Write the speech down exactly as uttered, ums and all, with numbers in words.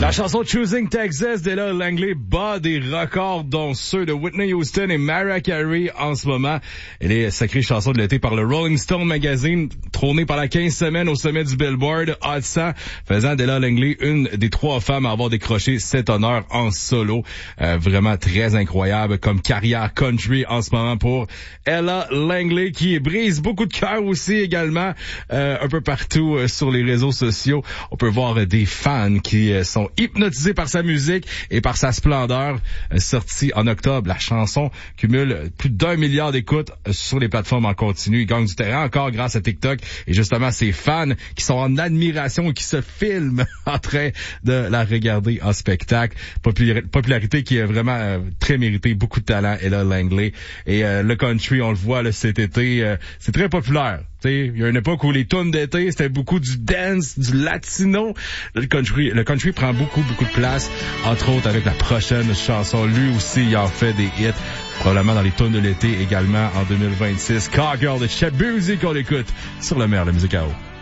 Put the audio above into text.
La chanson Choosing Texas d'Ella Langley bat des records dont ceux de Whitney Houston et Mariah Carey en ce moment. Elle est sacrée chanson de l'été par le Rolling Stone Magazine, trônée par la quinze semaines au sommet du Billboard Hot cent, faisant d'Ella Langley une des trois femmes à avoir décroché cet honneur en solo. Euh, vraiment très incroyable comme carrière country en ce moment pour Ella Langley, qui brise beaucoup de cœurs aussi également euh, un peu partout euh, sur les réseaux sociaux. On peut voir euh, des fans qui euh, sont hypnotisés par sa musique et par sa splendeur. Euh, sortie en octobre, la chanson cumule plus d'un milliard d'écoutes euh, sur les plateformes en continu. Il gagne du terrain encore grâce à TikTok et justement ses fans qui sont en admiration et qui se filment en train de la regarder en spectacle. Popula- popularité qui est vraiment euh, très méritée, beaucoup de talent, Ella Langley. Et euh, le country, on le voit là, cet été, euh, c'est très populaire. T'sais, il y a une époque où les tunes d'été, c'était beaucoup du dance, du latino. Le country, le country prend beaucoup, beaucoup de place, entre autres avec la prochaine chanson. Lui aussi, il en fait des hits, probablement dans les tunes de l'été également en deux mille vingt-six. Cowgirl de Shabuzi qu'on écoute sur le meilleur de la musique à eau.